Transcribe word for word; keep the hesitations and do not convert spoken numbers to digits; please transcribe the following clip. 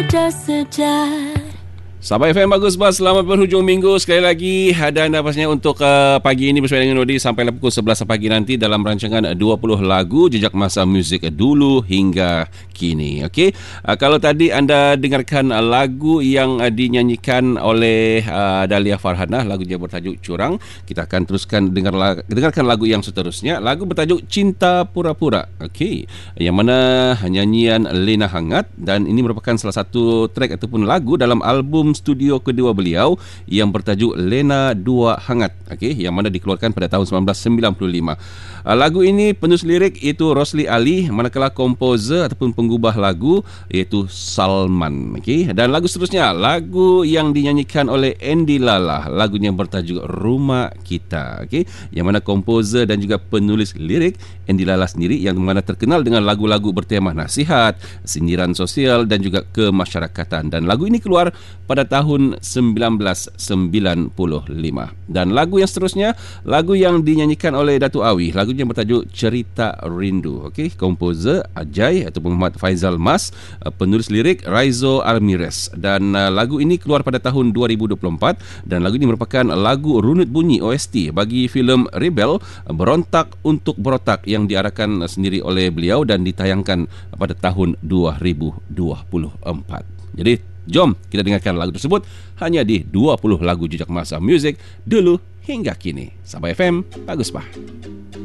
Sahabat F M Bagus Bas, selamat berhujung minggu sekali lagi. Dan pastinya untuk uh, pagi ini bersama dengan Nodi sampai pukul sebelas pagi nanti dalam rancangan dua puluh lagu jejak masa muzik dulu hingga kini. Okey, uh, kalau tadi anda dengarkan uh, lagu yang uh, dinyanyikan oleh uh, Dahlia Farhanah, lagunya bertajuk Curang, kita akan teruskan dengar lagu, dengarkan lagu yang seterusnya, lagu bertajuk Cinta Pura-Pura. Okey, yang mana nyanyian Lena Hangat, dan ini merupakan salah satu track ataupun lagu dalam album studio kedua beliau yang bertajuk Lena Dua Hangat, okey, yang mana dikeluarkan pada tahun sembilan belas sembilan puluh lima. Uh, lagu ini penulis lirik iaitu Rosli Ali, manakala komposer ataupun penggubah lagu iaitu Salman, okey. Dan lagu seterusnya, lagu yang dinyanyikan oleh Andy Lala, lagunya bertajuk Rumah Kita, okey, yang mana komposer dan juga penulis lirik Andy Lala sendiri, yang mana terkenal dengan lagu-lagu bertema nasihat, sindiran sosial dan juga kemasyarakatan. Dan lagu ini keluar pada tahun sembilan belas sembilan puluh lima. Dan lagu yang seterusnya, lagu yang dinyanyikan oleh Datuk Awi, lagunya bertajuk Cerita Rindu, okey, komposer Ajay ataupun Muhammad Faizal Mas, penulis lirik Raizo Almirez. Dan uh, lagu ini keluar pada tahun dua ribu dua puluh empat, dan lagu ini merupakan lagu runut bunyi O S T bagi filem Rebel, Berontak Untuk Berotak, yang diarahkan sendiri oleh beliau dan ditayangkan pada tahun dua ribu dua puluh empat. Jadi jom kita dengarkan lagu tersebut hanya di dua puluh lagu jejak masa muzik dulu hingga kini. Sahabat F M Bagus Bah.